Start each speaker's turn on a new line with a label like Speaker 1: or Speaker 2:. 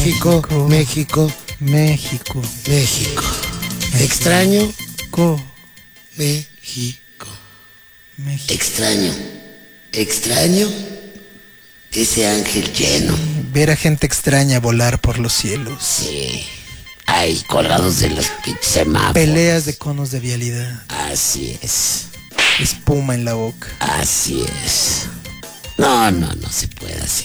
Speaker 1: México, México,
Speaker 2: México,
Speaker 1: México. Extraño
Speaker 2: Co,
Speaker 1: México.
Speaker 2: México.
Speaker 1: Extraño ese ángel lleno.
Speaker 2: Ver a gente extraña volar por los cielos.
Speaker 1: Sí. Ay, colgados de los semáforos.
Speaker 2: Peleas de conos de vialidad.
Speaker 1: Así es.
Speaker 2: Espuma en la boca.
Speaker 1: Así es. No se puede así.